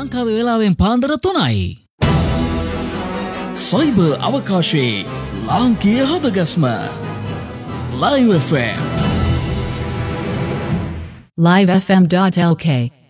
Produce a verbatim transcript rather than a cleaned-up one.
ලංකාවේ වෙලාවෙන් පාන්දර තුනයි. සයිබර් අවකාශයේ ලාංකීය හදගස්ම Live F M live f m dot l k